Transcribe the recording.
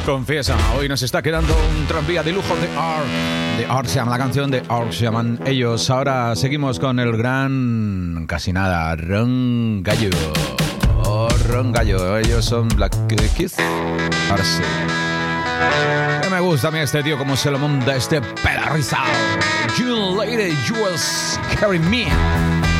Confiesa, hoy nos está quedando un tranvía de lujo de Art. De Art se llama la canción, de Art se llaman ellos. Ahora seguimos con el gran, casi nada, Ron Gallo. Oh, Ron Gallo, ellos son Black Keys. Ahora sí. Que me gusta a mí este tío, como se lo monta este pedalizado. You lady, you will carry me.